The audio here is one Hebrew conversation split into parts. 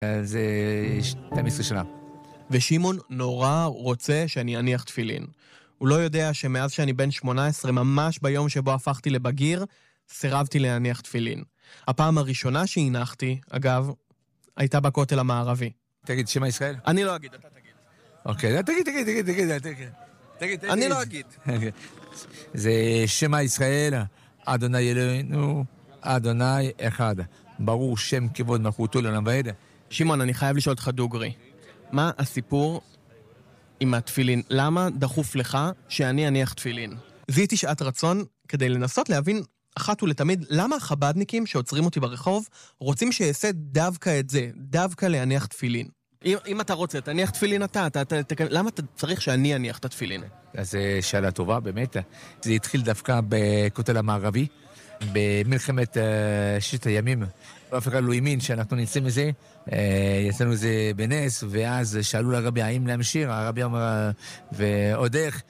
זה 12 שנה. ושימון נורא רוצה שאני אניח תפילין. הוא לא יודע שמאז שאני בן 18, ממש ביום שבו הפכתי לבגיר, סירבתי להניח תפילין. הפעם הראשונה שהנחתי, אגב, הייתה בכותל המערבי. תגיד, שמע ישראל? אני לא אגיד, אתה תגיד. אוקיי, תגיד. אני לא אגיד. זה שמע ישראל, אדוני אלוהינו, אדוני אחד. ברור שם כבוד מלכותו לעולם ועד. שמעון, אני חייב לשאול אותך דוגרי. מה הסיפור עם התפילין? למה דחוף לך שאני אניח תפילין? זיהיתי שעת רצון כדי לנסות להבין אחת ולתמיד למה החבדניקים שעוצרים אותי ברחוב רוצים שיעשה דווקא את זה, דווקא להניח תפילין. אם אתה רוצה, תניח תפילין למה אתה צריך שאני אניח את התפילין? אז שאלה טובה, באמת. זה התחיל דווקא בכותל המערבי, במלחמת ששת הימים. אף אחד לא האמין שאנחנו נצא מזה, יצאנו זה בנס, ואז שאלו לרבי האם להמשיך, הרבי אמר, ועוד איך,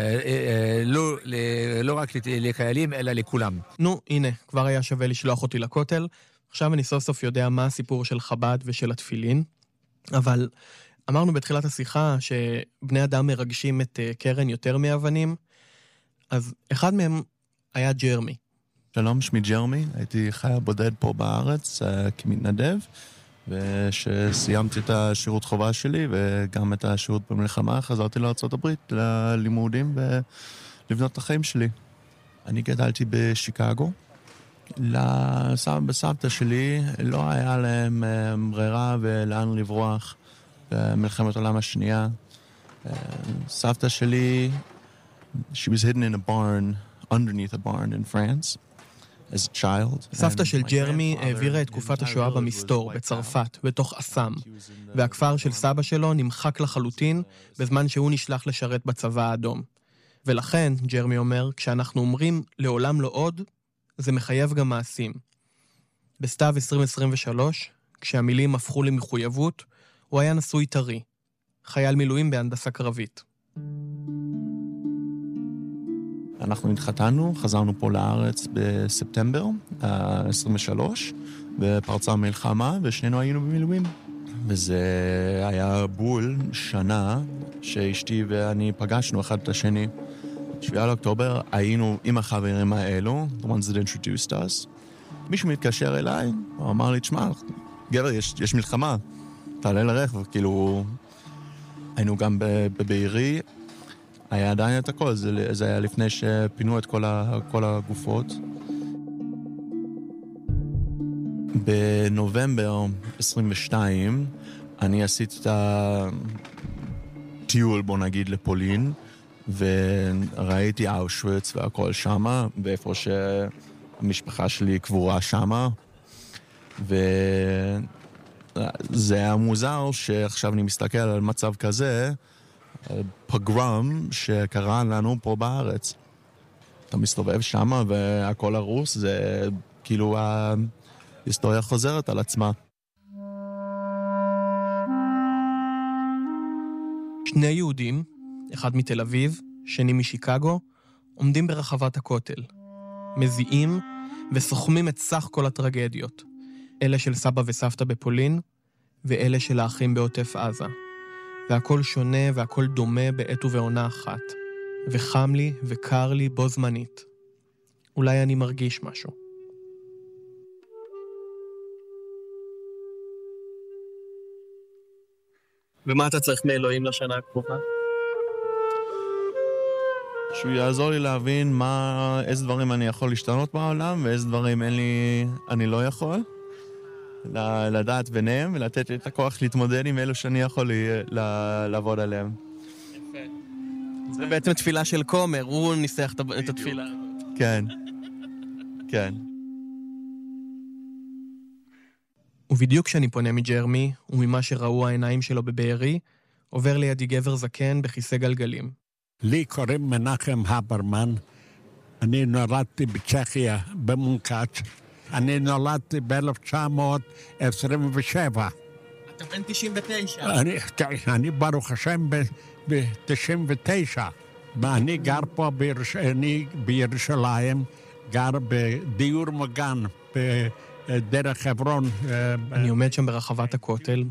לא רק לחיילים, אלא לכולם. נו, הנה, כבר היה שווה לשלוח אותי לכותל. עכשיו אני סוף סוף יודע מה הסיפור של חב"ד ושל התפילין, אבל אמרנו בתחילת השיחה שבני אדם מרגשים את קרן יותר מאבנים, אז אחד מהם היה ג'רמי. שלום, שמי ג'רמי, הייתי חייל בודד פה בארץ כמתנדב, ושסיימתי את השירות חובה שלי וגם את השירות במלחמה, חזרתי לארצות הברית ללימודים ולבנות את החיים שלי. אני גדלתי בשיקגו. לסבא וסבתא שלי לא היה להם ברירה ולאן לברוח במלחמת העולם השנייה. סבתא שלי, she was hidden in a barn, underneath a barn in France. as a child. סבתא של ג'רמי העבירה את תקופת השואה במסתור, בצרפת, בתוך אסם, והכפר של סבא שלו נמחק לחלוטין בזמן שהוא נשלח לשרת בצבא האדום. ולכן, ג'רמי אומר, כשאנחנו אומרים לעולם לא עוד, זה מחייב גם מעשים. בסתיו 2023, כשהמילים הפכו למחויבות, הוא היה נשוי טרי, חייל מילואים בהנדסה קרבית. אנחנו התחתנו, חזרנו פה לארץ בספטמבר 23, ופרצה מלחמה, ושנינו היינו במילואים. וזה היה בול שנה שאשתי ואני פגשנו אחד את השני. 7 לאוקטובר היינו עם החברים האלו, the ones that introduced us. מישהו מתקשר אליי, הוא אמר לי, תשמע, גבר, יש מלחמה, תעלה לרכב, כאילו, היינו גם בבארי, היה עדיין את הכל, זה היה לפני שפינו את כל הגופות. בנובמבר 22, אני עשיתי את הטיול, בוא נגיד, לפולין, וראיתי אושוויץ והכל שמה, ואיפה שהמשפחה שלי קבורה שמה, וזה היה מוזר שעכשיו אני מסתכל על מצב כזה, פוגרום שקרה לנו פה בארץ. אתה מסתובב שמה והכל הרוס, זה כאילו ההיסטוריה חוזרת על עצמה. שני יהודים, אחד מתל אביב, שני משיקגו, עומדים ברחבת הכותל, מזיעים וסוחמים את סך כל הטרגדיות, אלה של סבא וסבתא בפולין, ואלה של האחים בעוטף עזה. והכל שונה והכל דומה בעת ובעונה אחת, וחם לי וקר לי בו זמנית. אולי אני מרגיש משהו. ומה אתה צריך מאלוהים לשנה הקרובה? שהוא יעזור לי להבין איזה דברים אני יכול להשתנות בעולם, ואיזה דברים אני לא יכול. לדעת ביניהם, ולתת לי את הכוח להתמודד עם אלו שאני יכול לעבוד עליהם. יפה. זה בעצם תפילה של קומר, הוא ניסח את התפילה. כן, כן. ובדיוק כשאני פונה מג'רמי, וממה שראו העיניים שלו בבארי, עובר לידי גבר זקן בכיסא גלגלים. לי קוראים מנחם הברמן, אני נולדתי בצ'כיה, במונקאץ'. אני נולדתי ב-1927. אתה בן 99. אני ברוך השם ב-99. ואני גר פה בירושלים, גר בדיור מוגן דרך חברון. אני עומד שם ברחבת הכותל,